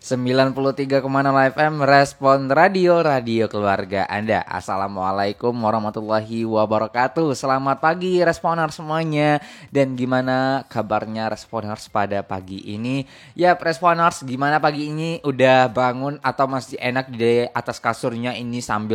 93,0 FM Respon Radio, radio keluarga Anda. Assalamualaikum warahmatullahi wabarakatuh. Selamat pagi Responers semuanya. Dan gimana kabarnya Responers pada pagi ini? Ya Responers, gimana pagi ini? Udah bangun atau masih enak di atas kasurnya ini sambil